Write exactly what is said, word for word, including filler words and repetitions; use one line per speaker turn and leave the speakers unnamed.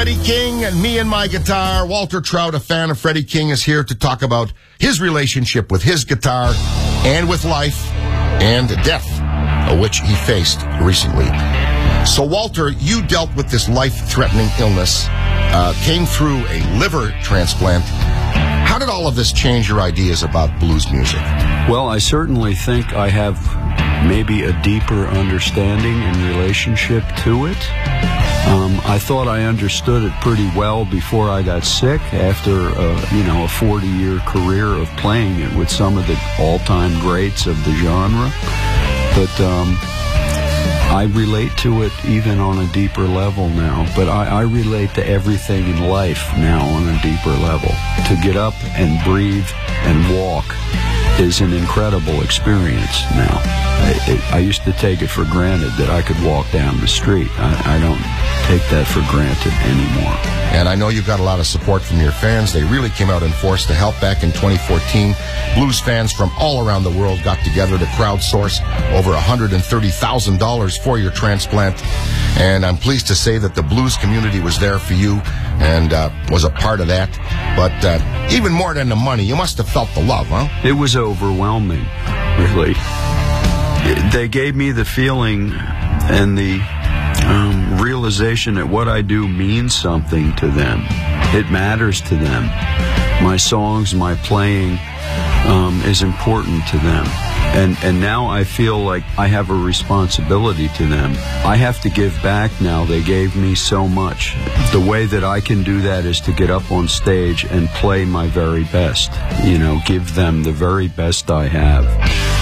Freddie King and Me and My Guitar. Walter Trout, a fan of Freddie King, is here to talk about his relationship with his guitar and with life and death, which he faced recently. So, Walter, you dealt with this life-threatening illness, uh, came through a liver transplant. How did all of this change your ideas about blues music?
Well, I certainly think I have maybe a deeper understanding and relationship to it. Um, I thought I understood it pretty well before I got sick, after, uh, you know, a forty-year career of playing it with some of the all-time greats of the genre. But um, I relate to it even on a deeper level now. But I, I relate to everything in life now on a deeper level. To get up and breathe and walk is an incredible experience now. I, it, I used to take it for granted that I could walk down the street. I, I don't take that for granted anymore.
And I know you got a lot of support from your fans. They really came out in force to help back in twenty fourteen. Blues fans from all around the world got together to crowdsource over one hundred thirty thousand dollars for your transplant. And I'm pleased to say that the blues community was there for you and uh, was a part of that. But uh, even more than the money, you must have felt the love, huh?
It was overwhelming, really. They gave me the feeling and the um, realization that what I do means something to them. It matters to them. My songs, my playing um, is important to them. And, and now I feel like I have a responsibility to them. I have to give back now. They gave me so much. The way that I can do that is to get up on stage and play my very best. You know, give them the very best I have.